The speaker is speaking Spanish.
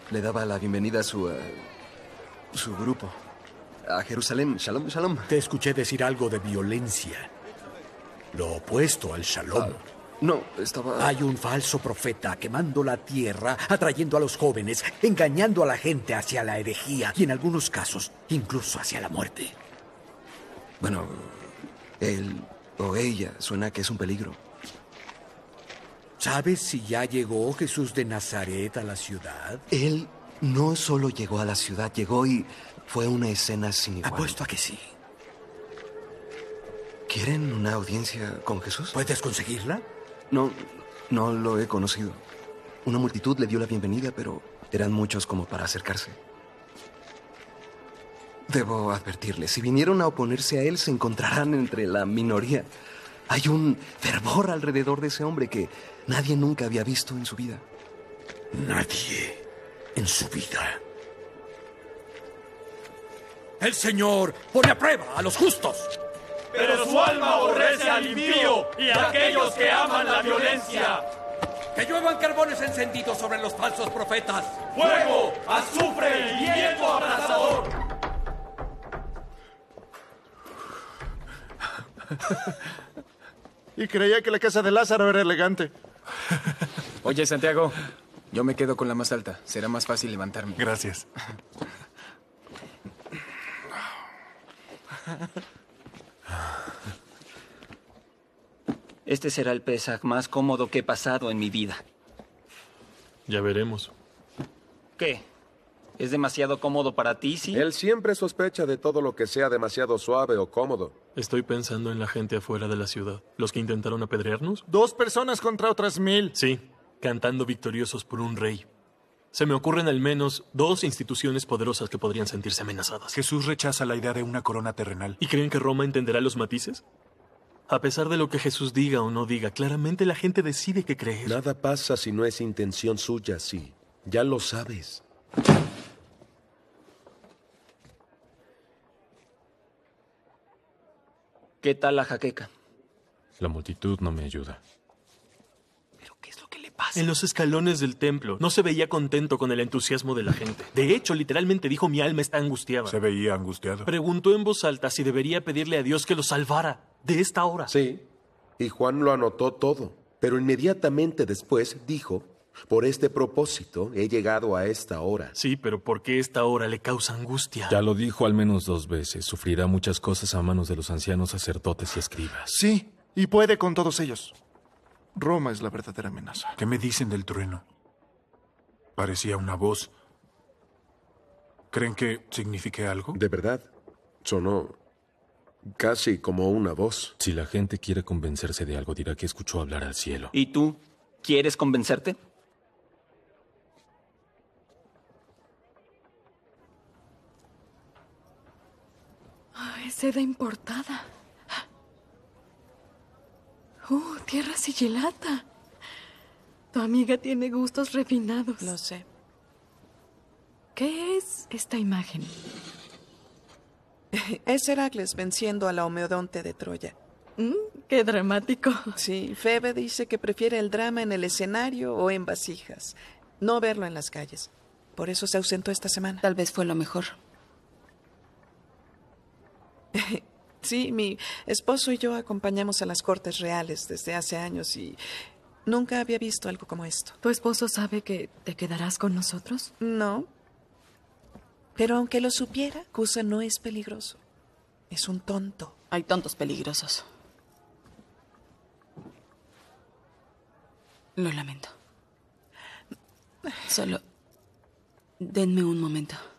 le daba la bienvenida a su grupo. A Jerusalén. Shalom, shalom. Te escuché decir algo de violencia. Lo opuesto al shalom. No, estaba... Hay un falso profeta quemando la tierra, atrayendo a los jóvenes, engañando a la gente hacia la herejía y en algunos casos, incluso hacia la muerte. Bueno, él o ella suena que es un peligro. ¿Sabes si ya llegó Jesús de Nazaret a la ciudad? Él no solo llegó a la ciudad, llegó y fue una escena sin igual. Apuesto a que sí. ¿Quieren una audiencia con Jesús? ¿Puedes conseguirla? No lo he conocido. Una multitud le dio la bienvenida, pero eran muchos como para acercarse. Debo advertirles, si vinieron a oponerse a él, se encontrarán entre la minoría. Hay un fervor alrededor de ese hombre que nadie nunca había visto en su vida. Nadie en su vida. El Señor pone a prueba a los justos. Pero su alma aborrece al impío y a aquellos que aman la violencia. Que lluevan carbones encendidos sobre los falsos profetas. ¡Fuego, azufre y viento abrasador! Y creía que la casa de Lázaro era elegante. Oye, Santiago, yo me quedo con la más alta. Será más fácil levantarme. Gracias. Este será el Pesaj más cómodo que he pasado en mi vida. Ya veremos. ¿Qué? ¿Es demasiado cómodo para ti, sí? Él siempre sospecha de todo lo que sea demasiado suave o cómodo. Estoy pensando en la gente afuera de la ciudad. ¿Los que intentaron apedrearnos? 2 personas contra otras 1000. Sí, cantando victoriosos por un rey. Se me ocurren al menos 2 instituciones poderosas que podrían sentirse amenazadas. Jesús rechaza la idea de una corona terrenal. ¿Y creen que Roma entenderá los matices? A pesar de lo que Jesús diga o no diga, claramente la gente decide qué creer. Nada pasa si no es intención suya, sí. Ya lo sabes. ¿Qué tal la jaqueca? La multitud no me ayuda. ¿Pero qué es lo que le pasa? En los escalones del templo no se veía contento con el entusiasmo de la gente. De hecho, literalmente dijo: mi alma está angustiada. Se veía angustiado. Preguntó en voz alta si debería pedirle a Dios que lo salvara de esta hora. Sí, y Juan lo anotó todo. Pero inmediatamente después dijo: por este propósito he llegado a esta hora. Sí, pero ¿por qué esta hora le causa angustia? Ya lo dijo al menos 2 veces. Sufrirá muchas cosas a manos de los ancianos sacerdotes y escribas. Sí, y puede con todos ellos. Roma es la verdadera amenaza. ¿Qué me dicen del trueno? Parecía una voz. ¿Creen que signifique algo? De verdad, sonó casi como una voz. Si la gente quiere convencerse de algo, dirá que escuchó hablar al cielo. ¿Y tú? ¿Quieres convencerte? Es seda importada. Tierra sigilata. Tu amiga tiene gustos refinados. Lo sé. ¿Qué es esta imagen? Es Heracles venciendo a la Homeodonte de Troya. ¡Qué dramático! Sí, Febe dice que prefiere el drama en el escenario o en vasijas, no verlo en las calles. Por eso se ausentó esta semana. Tal vez fue lo mejor. Sí, mi esposo y yo acompañamos a las cortes reales desde hace años y nunca había visto algo como esto. ¿Tu esposo sabe que te quedarás con nosotros? No. Pero aunque lo supiera, Cusa no es peligroso. Es un tonto. Hay tontos peligrosos. Lo lamento. Solo denme un momento.